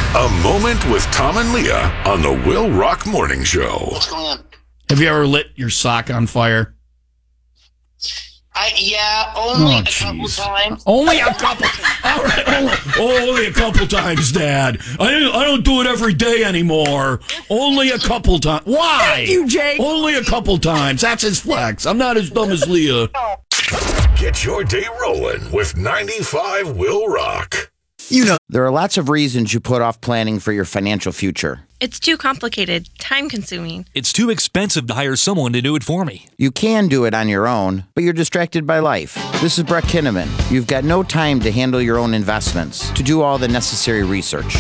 A Moment with Tom and Leah on the Will Rock Morning Show. What's going on? Have you ever lit your sock on fire? Only a couple times. Only a couple. All right, only a couple times, Dad. I don't do it every day anymore. Only a couple times. Why? Thank you, Jake. Only a couple times. That's his flex. I'm not as dumb as Leah. Get your day rolling with 95 Will Rock. You know, there are lots of reasons you put off planning for your financial future. It's too complicated, time-consuming. It's too expensive to hire someone to do it for me. You can do it on your own, but you're distracted by life. This is Brett Kinnaman. You've got no time to handle your own investments, to do all the necessary research.